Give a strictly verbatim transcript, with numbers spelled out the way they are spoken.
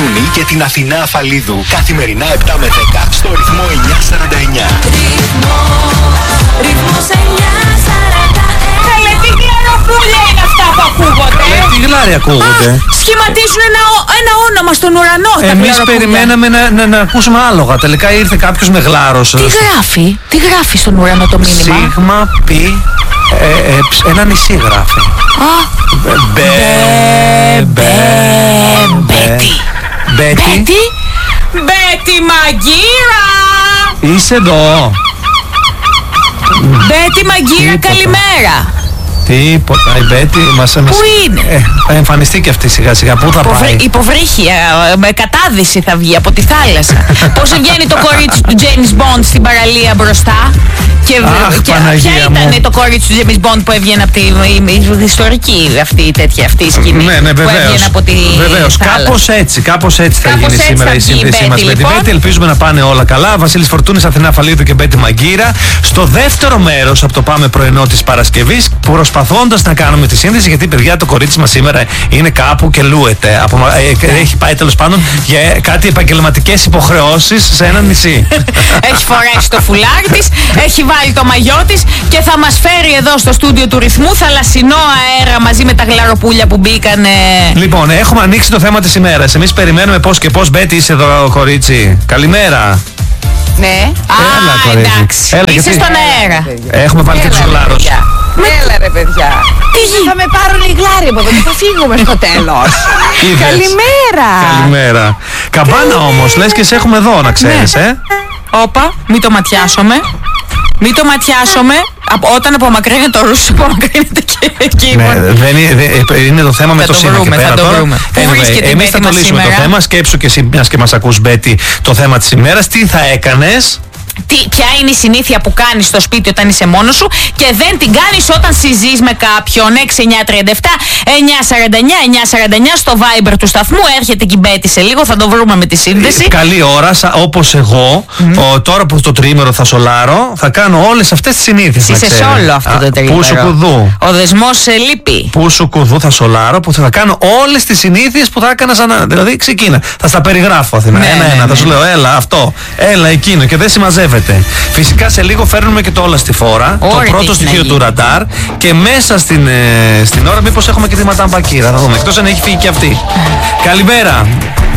Φορτούνη και την Αθηνά Αφαλίδου. Καθημερινά επτά με δέκα στο ρυθμό εννιά σαράντα εννιά. Ρυθμό, ρυθμός εννιά σαράντα εννιά. Καλέ, τι γλαροπούλια είναι αυτά που ακούγονται. Καλέ, τι γλάρι ακούγονται. Α, σχηματίζουν ένα, ένα όνομα στον ουρανό. Εμείς περιμέναμε να, να, να ακούσουμε άλογα. Τελικά ήρθε κάποιος με γλάρος. Τι γράφει, τι γράφει στον ουρανό το μήνυμα. Σίγμα, πι, ε, ε, ψ, ένα νησί γράφει. Α, Μπε, μπε, Μπέτι. Μπέτι. Μπέτι Μαγκύρα. Είσαι εδώ. Μπέτι Μαγκύρα, Τίποτα. καλημέρα. Τίποτα, η Μπέτι μας... Πού είναι? Ε, θα εμφανιστεί και αυτή σιγά σιγά. Πού θα Υποβρύ, πάει? υποβρύχια, με κατάδυση θα βγει από τη θάλασσα. Πώς βγαίνει το κορίτσι του James Bond στην παραλία μπροστά. Και, Αχ, και Παναγία ποια μου. ήταν το κορίτσι του James Bond που έβγαινε από τη η, η, ιστορική αυτή η τέτοια αυτή η σκηνή. Ναι, ναι, που έβγαινε βεβαίως. από τη Βεβαίως. θάλασσα. Κάπως έτσι, κάπως έτσι θα Κάπως γίνει έτσι σήμερα θα η βγει η σύνδεσή μας Μπέτη, με τη λοιπόν. Μπέτη. Ελπίζουμε να πάνε όλα καλά. Βασίλης Φορτούνης, Αθηνά Αφαλίδου και Μπέτη Μαγκύρα. Στο δεύτερο μέρος από το Πάμε Πρωινό της Παρασκευής, προσπαθώντας να κάνουμε τη σύνδεση, γιατί παιδιά το κορίτσι μας σήμερα είναι κάπου και λούεται. Από, ε, έχει πάει τέλος πάντων για κάτι επαγγελματικές υποχρεώσεις σε ένα νησί. Έχει φορέσει το φουλάρι της, έχει βάλει το μαγιό της και θα μας φέρει εδώ στο στούντιο του Ρυθμού θαλασσινό αέρα μαζί με τα γλαροπούλια που μπήκανε. Λοιπόν, έχουμε ανοίξει το θέμα της ημέρας. Εμείς περιμένουμε πώς και πώς. Μπέτη, είσαι εδώ, κορίτσι. Καλημέρα. Ναι. Α, κορίτσι. εντάξει. Έλα, Είσαι γιατί- στον αέρα. Έχουμε βάλει και τους γλάρους. Έλα ρε παιδιά. Τι γι- Θα με πάρουν οι γλάροι από εδώ και θα φύγουμε στο τέλος. Είδες. Καλημέρα. Καλημέρα. Καμπάνα όμως, λες και σε έχουμε εδώ, να ξέρεις, ε. Όπα, μην το ματιάσουμε. Μην το ματιάσουμε. Από, όταν απομακρύνεται το ρούσο, απομακρύνεται και εκεί. Ναι, δεν είναι, δεν- είναι το θέμα με Θα το το σήμα βρούμε, και θα πέρα το τώρα. βρούμε. Πού βρίσκεται η εμείς θα Μπέτη το μας λύσουμε το σήμερα? θέμα. Σκέψου και εσύ, μιας και μας ακούς, Μπέτη, το θέμα της ημέρας. Τι θα έκανες? Τι, ποια είναι η συνήθεια που κάνεις στο σπίτι όταν είσαι μόνος σου και δεν την κάνεις όταν συζείς με κάποιον. έξι εννιά τριάντα επτά εννιά σαράντα εννιά εννιά σαράντα εννιά στο Viber του σταθμού. Έρχεται και η Μπέτη σε λίγο, θα το βρούμε με τη σύνδεση. Καλή ώρα, σα- όπως εγώ, ο, τώρα που το τριήμερο θα σολάρω, θα κάνω όλες αυτές τις συνήθειες. να Είσαι σε ξέρεις. όλο αυτό Α, το τρίμερο. Πού σου κουδού. Ο δεσμός ε, λείπει. Πού σου κουδού θα σολάρω, που θα κάνω όλες τις συνήθειες που θα έκανα σαν να... Δηλαδή ξεκίνα. Θα στα περιγράφω, Αθηνά. Ναι, Ένα-ένα. ναι, Θα ναι. σου λέω, έλα αυτό, έλα εκείνο και δεν συμμαζεύεται. Φυσικά σε λίγο φέρνουμε και το όλα στη φόρα. Ωραία, το τι πρώτο έχει στοιχείο να του γίνει. ραντάρ. Και μέσα στην, ε, στην ώρα, μήπως έχουμε και τη Ματάν Πακύρα. Θα δούμε. Εκτός αν έχει φύγει και αυτή. Καλημέρα.